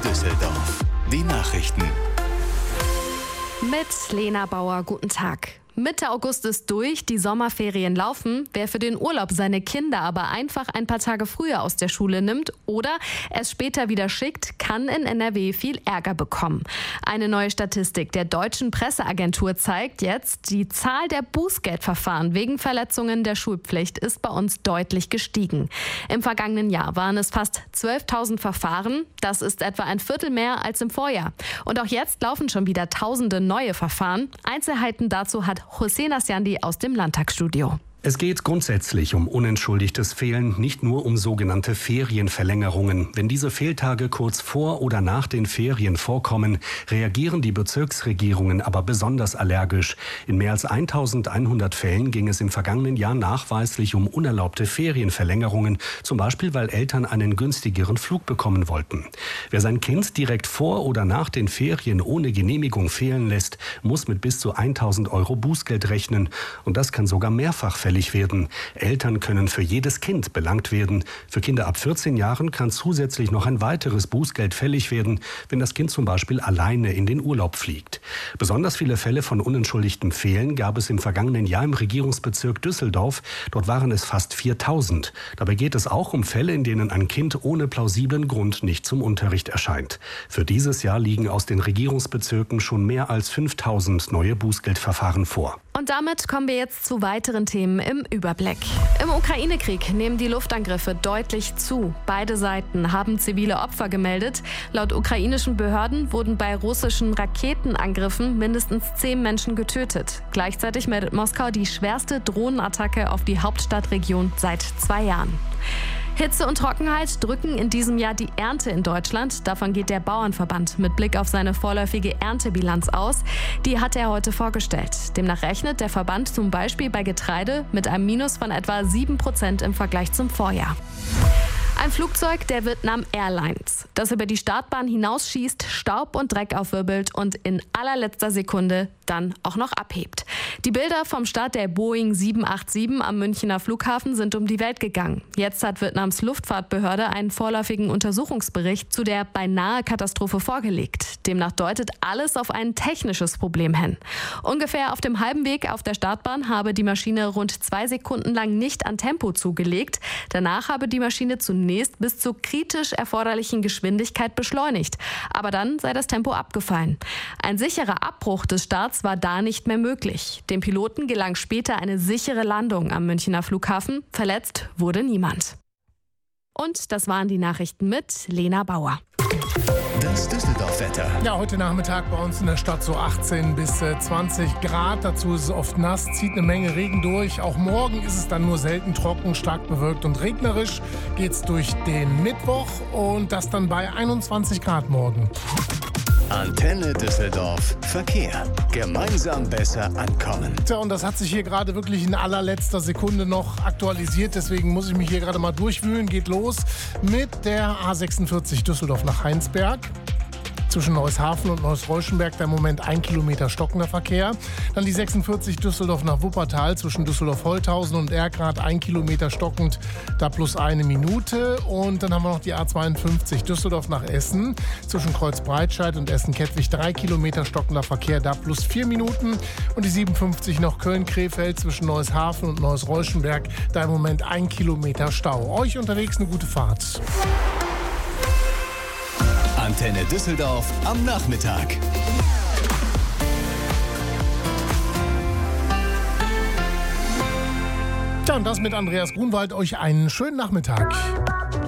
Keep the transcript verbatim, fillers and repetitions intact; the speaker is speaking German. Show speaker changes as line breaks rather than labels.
Düsseldorf. Die Nachrichten.
Mit Lena Bauer, guten Tag. Mitte August ist durch, die Sommerferien laufen. Wer für den Urlaub seine Kinder aber einfach ein paar Tage früher aus der Schule nimmt oder es später wieder schickt, kann in N R W viel Ärger bekommen. Eine neue Statistik der Deutschen Presseagentur zeigt jetzt, die Zahl der Bußgeldverfahren wegen Verletzungen der Schulpflicht ist bei uns deutlich gestiegen. Im vergangenen Jahr waren es fast zwölftausend Verfahren. Das ist etwa ein Viertel mehr als im Vorjahr. Und auch jetzt laufen schon wieder tausende neue Verfahren. Einzelheiten dazu hat Hossein Asyandi aus dem Landtagsstudio.
Es geht grundsätzlich um unentschuldigtes Fehlen, nicht nur um sogenannte Ferienverlängerungen. Wenn diese Fehltage kurz vor oder nach den Ferien vorkommen, reagieren die Bezirksregierungen aber besonders allergisch. In mehr als eintausendeinhundert Fällen ging es im vergangenen Jahr nachweislich um unerlaubte Ferienverlängerungen, zum Beispiel weil Eltern einen günstigeren Flug bekommen wollten. Wer sein Kind direkt vor oder nach den Ferien ohne Genehmigung fehlen lässt, muss mit bis zu eintausend Euro Bußgeld rechnen. Und das kann sogar mehrfach fällig werden. Eltern können für jedes Kind belangt werden. Für Kinder ab vierzehn Jahren kann zusätzlich noch ein weiteres Bußgeld fällig werden, wenn das Kind zum Beispiel alleine in den Urlaub fliegt. Besonders viele Fälle von unentschuldigtem Fehlen gab es im vergangenen Jahr im Regierungsbezirk Düsseldorf. Dort waren es fast viertausend. Dabei geht es auch um Fälle, in denen ein Kind ohne plausiblen Grund nicht zum Unterricht erscheint. Für dieses Jahr liegen aus den Regierungsbezirken schon mehr als fünftausend neue Bußgeldverfahren vor.
Und damit kommen wir jetzt zu weiteren Themen im Überblick. Im Ukraine-Krieg nehmen die Luftangriffe deutlich zu. Beide Seiten haben zivile Opfer gemeldet. Laut ukrainischen Behörden wurden bei russischen Raketenangriffen mindestens zehn Menschen getötet. Gleichzeitig meldet Moskau die schwerste Drohnenattacke auf die Hauptstadtregion seit zwei Jahren. Hitze und Trockenheit drücken in diesem Jahr die Ernte in Deutschland. Davon geht der Bauernverband mit Blick auf seine vorläufige Erntebilanz aus. Die hat er heute vorgestellt. Demnach rechnet der Verband zum Beispiel bei Getreide mit einem Minus von etwa sieben Prozent im Vergleich zum Vorjahr. Ein Flugzeug der Vietnam Airlines, das über die Startbahn hinausschießt, Staub und Dreck aufwirbelt und in allerletzter Sekunde dann auch noch abhebt. Die Bilder vom Start der Boeing sieben acht sieben am Münchner Flughafen sind um die Welt gegangen. Jetzt hat Vietnams Luftfahrtbehörde einen vorläufigen Untersuchungsbericht zu der beinahe Katastrophe vorgelegt. Demnach deutet alles auf ein technisches Problem hin. Ungefähr auf dem halben Weg auf der Startbahn habe die Maschine rund zwei Sekunden lang nicht an Tempo zugelegt. Danach habe die Maschine zunächst bis zur kritisch erforderlichen Geschwindigkeit beschleunigt. Aber dann sei das Tempo abgefallen. Ein sicherer Abbruch des Starts war da nicht mehr möglich. Dem Piloten gelang später eine sichere Landung am Münchner Flughafen. Verletzt wurde niemand. Und das waren die Nachrichten mit Lena Bauer.
Das Düsseldorf-Wetter.
Ja, heute Nachmittag bei uns in der Stadt so achtzehn bis zwanzig Grad. Dazu ist es oft nass, zieht eine Menge Regen durch. Auch morgen ist es dann nur selten trocken, stark bewölkt und regnerisch. Geht's durch den Mittwoch und das dann bei einundzwanzig Grad morgen.
Antenne Düsseldorf. Verkehr. Gemeinsam besser ankommen.
Tja, und das hat sich hier gerade wirklich in allerletzter Sekunde noch aktualisiert. Deswegen muss ich mich hier gerade mal durchwühlen. Geht los mit der A sechsundvierzig Düsseldorf nach Heinsberg. Zwischen Neueshafen und Neuss-Reuschenberg der im Moment ein Kilometer stockender Verkehr. Dann die sechsundvierzig Düsseldorf nach Wuppertal zwischen Düsseldorf-Holthausen und Erkrath ein Kilometer stockend, da plus eine Minute. Und dann haben wir noch die A zweiundfünfzig Düsseldorf nach Essen zwischen Kreuzbreitscheid und Essen-Kettwig drei Kilometer stockender Verkehr, da plus vier Minuten. Und die siebenundfünfzig noch Köln-Krefeld zwischen Neueshafen und Neuss-Reuschenberg, da im Moment ein Kilometer Stau. Euch unterwegs eine gute Fahrt.
Antenne Düsseldorf am Nachmittag.
Ja, und das mit Andreas Grunwald. Euch einen schönen Nachmittag.